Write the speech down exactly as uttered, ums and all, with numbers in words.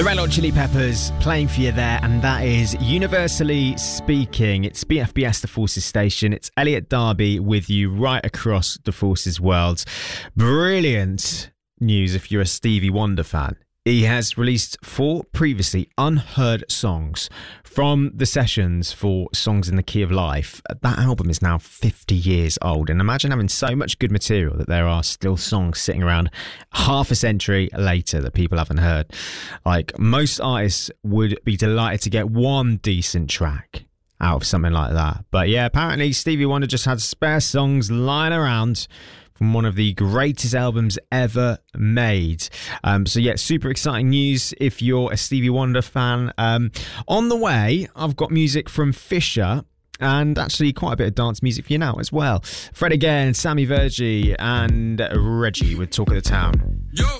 The Red Hot Chili Peppers playing for you there, and that is Universally Speaking. It's B F B S, the Forces station. It's Elliot Darby with you right across the Forces world. Brilliant news if you're a Stevie Wonder fan. He has released four previously unheard songs from the sessions for Songs in the Key of Life. That album is now fifty years old, and imagine having so much good material that there are still songs sitting around half a century later that people haven't heard. Like, most artists would be delighted to get one decent track out of something like that. But yeah, apparently Stevie Wonder just had spare songs lying around from one of the greatest albums ever made. Um, so yeah, super exciting news if you're a Stevie Wonder fan. Um, on the way, I've got music from Fisher and actually quite a bit of dance music for you now as well. Fred again, Sammy Verji and Reggie with Talk of the Town. Yo!